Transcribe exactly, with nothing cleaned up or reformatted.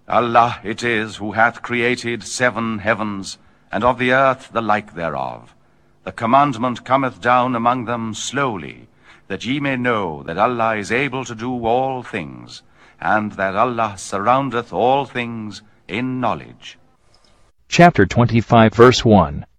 Allah it is who hath created seven heavens, and of the earth the like thereof. The commandment cometh down among them slowly, that ye may know that Allah is able to do all things, and that Allah surroundeth all things in knowledge. Chapter twenty-five, verse one.